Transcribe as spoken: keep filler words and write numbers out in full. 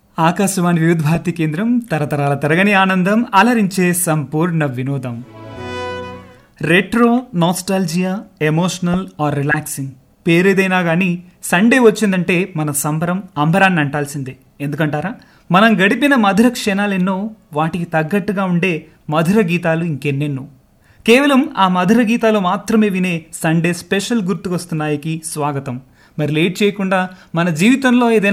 ఆకాశవాణి వివిధ భారతి కేంద్రం తరతరాల తరగని ఆనందం అలరించే సంపూర్ణ వినోదం. Retro, nostalgia, emotional are relaxing పేరేదైనా కానీ సండే వచ్చిందంటే మన సంబరం అంబరాన్ని అంటాల్సిందే. ఎందుకంటారా, మనం గడిపిన మధుర క్షణాలెన్నో, వాటికి తగ్గట్టుగా ఉండే మధుర గీతాలు ఇంకెన్నెన్నో. కేవలం ఆ మధుర గీతాలు మాత్రమే వినే సండే స్పెషల్ గుర్తుకొస్తున్నాయికి స్వాగతం. మరి లేట్ చేయకుండా మన జీవితంలో ఏదైనా